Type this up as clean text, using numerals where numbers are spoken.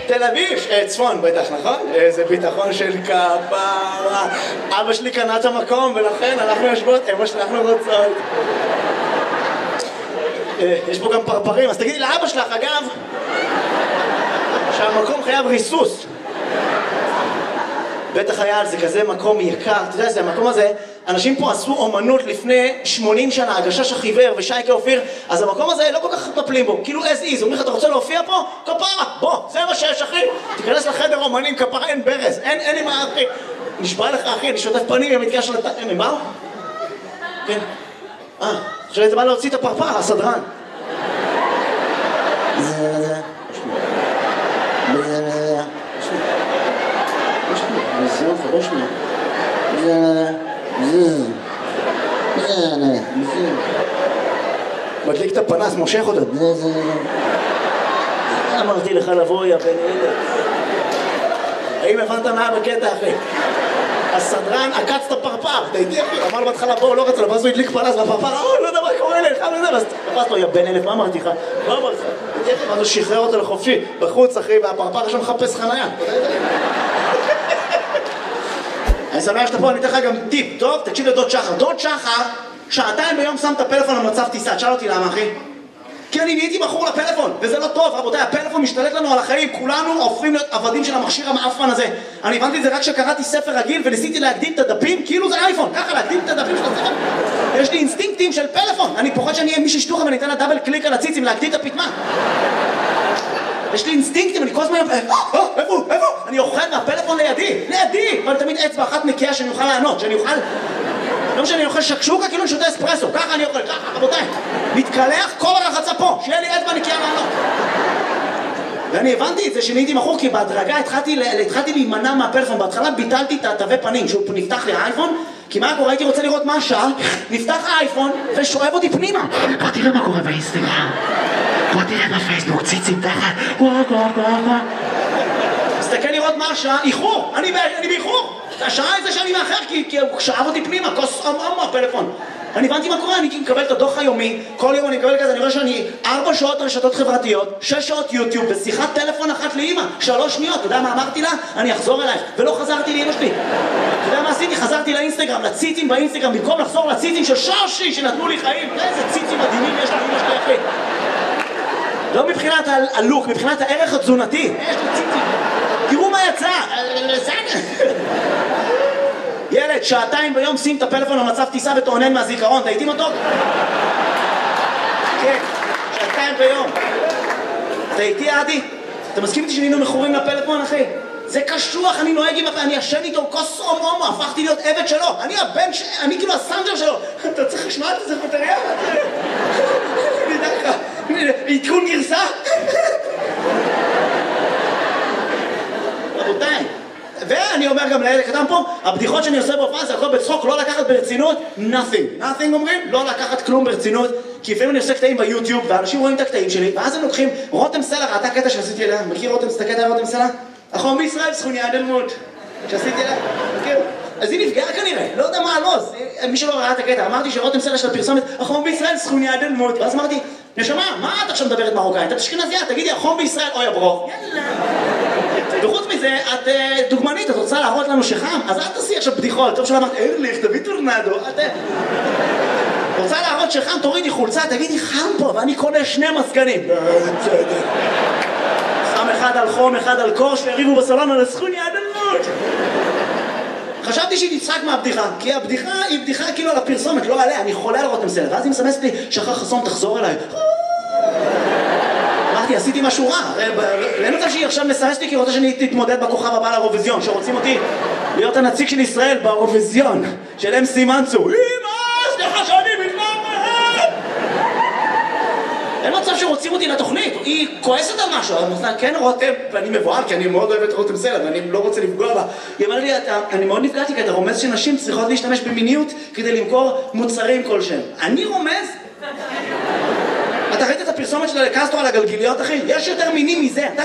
תל אביב, צפון בטח, נכון? איזה ביטחון של כפרה. אבא שלי קנה את המקום ולכן אנחנו יושבות איפה שאנחנו רוצות. יש פה גם פרפרים, אז תגידי לאבא שלך, אגב, שהמקום חייב ריסוס. בטח היה על זה כזה מקום יקר, אתה יודע, זה המקום הזה, אנשים פה עשו אומנות לפני 80 שנה, הגשש החיוור ושייקה אופיר, אז המקום הזה לא כל כך מטפלים בו, כאילו as is, אומרים לך, אתה רוצה להופיע פה? כפרה, בוא, זה מה שיש אחי, תיכנס לחדר אומנים, כפרה, אין ברז, אין לי מה אחי, נשבע לך אחי, אני שוטף פנים, הם מתקשר הם באו? כן, עכשיו אתה בא להוציא את הפרפר, הסדרן. מדליק את הפנס, מושך אותו. אמרתי לך לבוא, יא בן ילד. האם הבנת מה בקטע אחי? הסדרן עקץ את הפרפר, תהייתי אחי, אמר בהתחלה בוא, לא רצה, ואז הוא הדליק פנס והפרפר, לא יודע מה קורה לך, ואז תפס לו, יא בן ילד, מה אמרתי לך? מה אמרתי לך? ואז הוא שחרר אותו לחופשי, בחוץ אחי, והפרפר שם מחפש חניה. אני שמח שאתה פה, אני אתן לך גם טיפ, טוב? תקשיב לדוד שחר. דוד שחר, שעתיים ביום שם את הפלאפון במצב טיסה. תשאל אותי למה, אחי? כי אני נהייתי בחור לפלאפון, וזה לא טוב, רבותיי, הפלאפון משתלט לנו על החיים, כולנו הופכים להיות עבדים של המכשיר המאפן הזה. אני הבנתי את זה רק כשקראתי ספר רגיל וניסיתי להקדים את הדפים, כאילו זה אייפון, ככה להקדים את הדפים של הספר. יש לי אינסטינקטים של פלאפון, אני פוחד שאני אהיה מישהו שטוחה ואני אתן לה דאבל קליק על הציצים להקדים את הפתמה. יש לי אינסטינקטים, אני כל הזמן איפה? אני אוכל מהפלאפון לידי, אבל תמיד אצבע אחת נקייה שאני אוכל לענות, שאני אוכל... לא משנה, אני אוכל שקשוקה כאילו אני שותה אספרסו, ככה אני אוכל, ככה, רבותיי. מתקלח כל הרחצה פה, שיהיה לי אצבע נקייה לענות. ואני הבנתי את זה שנהייתי מכור, כי בהדרגה התחלתי להימנע מהפלאפון, בהתחלה ביטלתי את התווי פנים, שהוא נפתח לי האייפון, כי מה קורה? הייתי רוצה לראות מה השעה, נפתח האייפון ושואב אותי פנימה. בוא תראה מה קורה באינסטגרם, בוא תראה בפייסבוק, ציצים תחת, מסתכל לראות מה השעה, איחור, אני באיחור. השעה איזה שאני מאחר, כי הוא שאב אותי פנימה, כוס הפלאפון. אני הבנתי מה קורה, אני מקבל את הדוח היומי, כל יום אני מקבל כזה, אני רואה שאני 4 שעות רשתות חברתיות, 6 שעות יוטיוב, ושיחת טלפון אחת לאמא, 3 שניות, אתה יודע מה אמרתי לה? אני אחזור אלייך, ולא חזרתי לאמא שלי. אתה יודע מה עשיתי? חזרתי לאינסטגרם, לציצים באינסטגרם, במקום לחזור לציצים של שושי שנתנו לי חיים, איזה ציצים מדהימים יש לאמא שלי אחי. לא מבחינת הלוק, מבחינת הערך התזונתי, יש לי ציצים. תראו מה יצא, ילד, שעתיים ביום שים את הפלאפון במצב טיסה ותעונן מהזיכרון, אתה איתי מתוק? כן, שעתיים ביום. אתה איתי עדי? אתה מסכים איתי שנהיינו מכורים לפלאפון אחי? זה קשוח, אני נוהג עם הפלאפון, אני ישן איתו כוס הומו, הפכתי להיות עבד שלו, אני כאילו הסנג'ר שלו. אתה צריך לשמוע את זה בטריה? אני יודע לך, עדכון גרסה? רבותיי, ואני אומר גם לילד קטן פה, הבדיחות שאני עושה בהופעה זה הכל בצחוק, לא לקחת ברצינות, nothing אומרים, לא לקחת כלום ברצינות, כי לפעמים אני עושה קטעים ביוטיוב, ואנשים רואים את הקטעים שלי, ואז הם לוקחים, רותם סלע, ראתה קטע שעשיתי אליה, מכיר רותם סלע? אחום בישראל, סכוני אדלמות, שעשיתי אליה, מכיר? אז היא נפגעה כנראה, לא יודע מה הלוז, מי שלא ראה את הקטע, אמרתי שרותם סלע של הפרסומת, אחום בישראל, סכוני אדלמות, ואז אמרתי, נשמה, מה את עכשיו מדברת מרוקאית? את אשכנזייה, תגידי, אחום בישראל, אוי הברוך. וחוץ מזה, את דוגמנית, את רוצה להראות לנו שחם, אז אל תעשי עכשיו בדיחות, טוב שלא אמרת, ארליך, תביא טורנדו, רוצה להראות שחם, תורידי חולצה, תגידי חם פה, ואני קונה 2 מזגנים. שם אחד על חום, אחד על קור, שיריבו בסלון על הסכוני אדלמות. חשבתי שהיא תצחק מהבדיחה, כי הבדיחה היא בדיחה כאילו על הפרסומת, לא עליה, אני חולה על רותם סלע, ואז היא מסמסת לי, שחר חסון, תחזור אליי. אמרתי, עשיתי משהו רע, אין מצב שהיא עכשיו מסמסת לי כי היא רוצה שאני תתמודד בכוכב הבא לאירוויזיון, שרוצים אותי להיות הנציג של ישראל באירוויזיון, של MC מנצו. אמא, סליחה שאני מתלמד! אין מצב שרוצים אותי לתוכנית, היא כועסת על משהו, כן רותם, ואני מבועל כי אני מאוד אוהב את רותם סלע ואני לא רוצה לפגוע בה. היא אמרה לי, אני מאוד נפגעתי כי אתה רומז שנשים צריכות להשתמש במיניות כדי למכור מוצרים כלשהם. אני רומז? אתה ראית את הפרסומת שלה לקסטרו על הגלגיליות אחי? יש יותר מינים מזה.